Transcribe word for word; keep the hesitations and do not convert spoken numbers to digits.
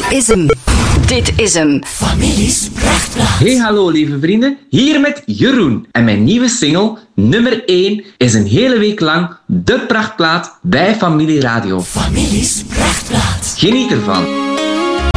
is hem. Dit is hem. Families Prachtplaat. Hey, hallo lieve vrienden. Hier met Jeroen. En mijn nieuwe single, nummer één, is een hele week lang de prachtplaat bij Familie Radio. Families Prachtplaat. Geniet ervan.